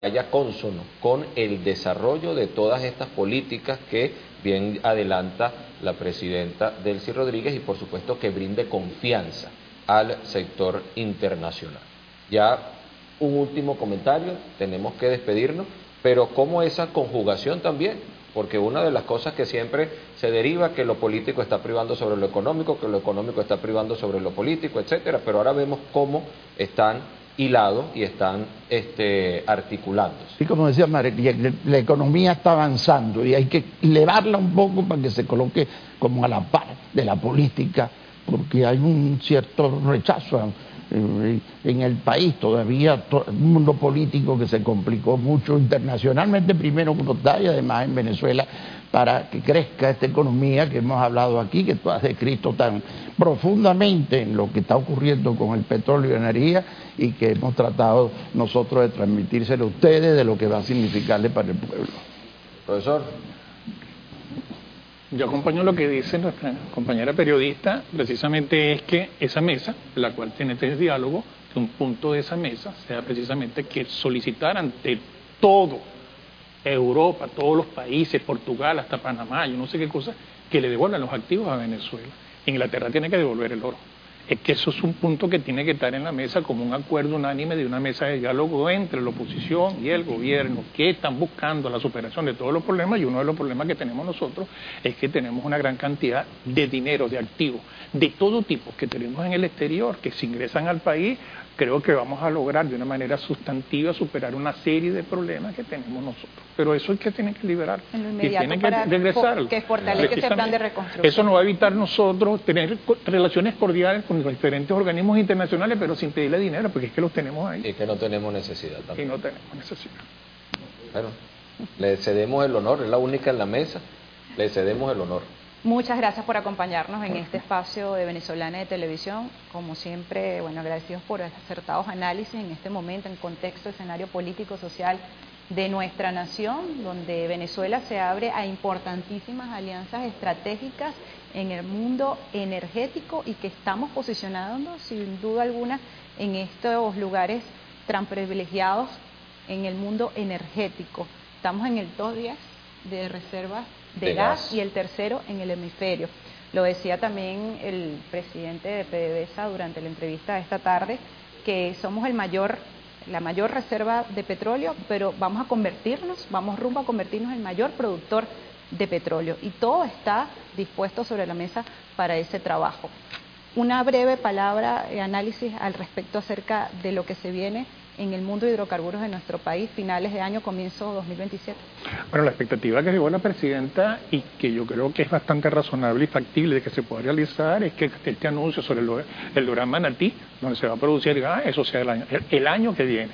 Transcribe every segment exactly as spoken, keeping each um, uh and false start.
haya cónsono con el desarrollo de todas estas políticas que bien adelanta la presidenta Delcy Rodríguez y por supuesto que brinde confianza al sector internacional. Ya un último comentario, tenemos que despedirnos, pero como esa conjugación también, porque una de las cosas que siempre se deriva que lo político está privando sobre lo económico, que lo económico está privando sobre lo político, etcétera, pero ahora vemos cómo están hilados y están este, articulándose. Y como decía María, la economía está avanzando y hay que elevarla un poco para que se coloque como a la par de la política, porque hay un cierto rechazo en el país todavía, el mundo político que se complicó mucho internacionalmente, primero como está, y además en Venezuela, para que crezca esta economía que hemos hablado aquí, que tú has descrito tan profundamente en lo que está ocurriendo con el petróleo y la energía, y que hemos tratado nosotros de transmitírselo a ustedes, de lo que va a significarle para el pueblo. Profesor. Yo acompaño lo que dice nuestra compañera periodista, precisamente es que esa mesa, la cual tiene este diálogo, que un punto de esa mesa sea precisamente que solicitar ante todo Europa, todos los países, Portugal, hasta Panamá, yo no sé qué cosa, que le devuelvan los activos a Venezuela. Inglaterra tiene que devolver el oro. Es que eso es un punto que tiene que estar en la mesa como un acuerdo unánime de una mesa de diálogo entre la oposición y el gobierno, que están buscando la superación de todos los problemas, y uno de los problemas que tenemos nosotros es que tenemos una gran cantidad de dinero, de activos, de todo tipo que tenemos en el exterior, que se ingresan al país. Creo que vamos a lograr de una manera sustantiva superar una serie de problemas que tenemos nosotros. Pero eso es que tienen que liberar y tienen que regresar. Que fortalece ese plan de reconstrucción. Eso nos va a evitar nosotros tener relaciones cordiales con los diferentes organismos internacionales, pero sin pedirle dinero, porque es que los tenemos ahí. Y que no tenemos necesidad también. Y no tenemos necesidad. Bueno, le cedemos el honor, es la única en la mesa, le cedemos el honor. Muchas gracias por acompañarnos en este espacio de Venezolana de Televisión. Como siempre, bueno, agradecidos por acertados análisis en este momento, en contexto, escenario político, social de nuestra nación, donde Venezuela se abre a importantísimas alianzas estratégicas en el mundo energético y que estamos posicionándonos sin duda alguna en estos lugares tan privilegiados en el mundo energético. Estamos en el top diez de reservas de, de gas, gas y el tercero en el hemisferio. Lo decía también el presidente de PDVSA durante la entrevista de esta tarde, que somos el mayor, la mayor reserva de petróleo, pero vamos a convertirnos, vamos rumbo a convertirnos en el mayor productor de petróleo, y todo está dispuesto sobre la mesa para ese trabajo. Una breve palabra de análisis al respecto acerca de lo que se viene en el mundo de hidrocarburos de nuestro país, finales de año, comienzo dos mil veintisiete. Bueno, la expectativa que llegó la presidenta, y que yo creo que es bastante razonable y factible de que se pueda realizar, es que este anuncio sobre el, el Durán Manatí, donde se va a producir gas, eso sea el año, el, el año que viene.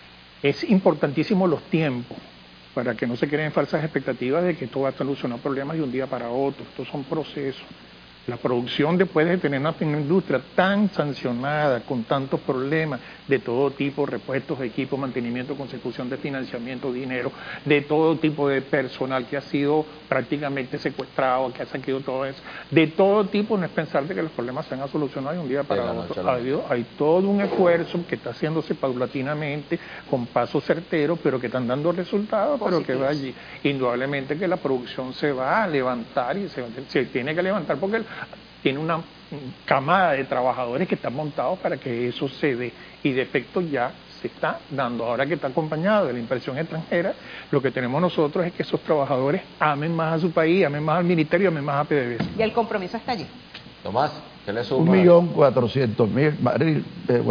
Es importantísimo los tiempos, para que no se creen falsas expectativas de que esto va a solucionar problemas de un día para otro. Estos son procesos. La producción, después de tener una industria tan sancionada, con tantos problemas de todo tipo, repuestos, equipos, mantenimiento, consecución de financiamiento, dinero, de todo tipo de personal que ha sido prácticamente secuestrado, que ha saqueado todo eso, de todo tipo, no es pensar de que los problemas se van a solucionar de un día para otro. Hay, hay todo un esfuerzo que está haciéndose paulatinamente, con pasos certeros, pero que están dando resultados, pero que va allí. Indudablemente que la producción se va a levantar y se, se tiene que levantar porque el, tiene una camada de trabajadores que están montados para que eso se dé, y de efecto ya se está dando. Ahora que está acompañado de la inversión extranjera, lo que tenemos nosotros es que esos trabajadores amen más a su país, amen más al ministerio, amen más a PDVSA. Y el compromiso está allí. Tomás, ¿qué le suma? Un millón cuatrocientos mil barriles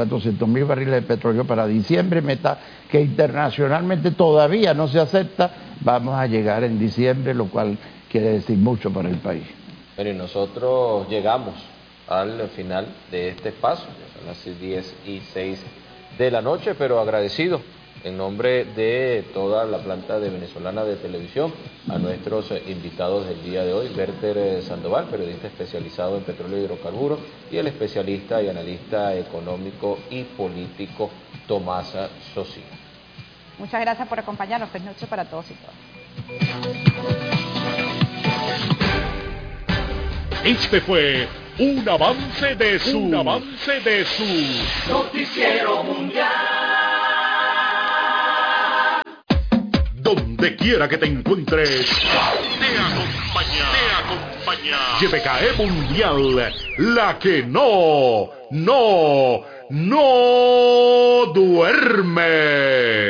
de petróleo para diciembre, meta que internacionalmente todavía no se acepta. Vamos a llegar en diciembre, lo cual quiere decir mucho para el país. Pero y nosotros llegamos al final de este espacio, son las diez y seis de la noche, pero agradecido en nombre de toda la planta de Venezolana de Televisión a nuestros invitados del día de hoy, Berter Sandoval, periodista especializado en petróleo y hidrocarburos, y el especialista y analista económico y político Tomás Socía. Muchas gracias por acompañarnos. Feliz noche para todos y todas. Este fue un avance de su, un avance de su noticiero mundial. donde quiera que te encuentres, te acompaña, te acompaña. Y P K E Mundial, la que no, no, no duerme.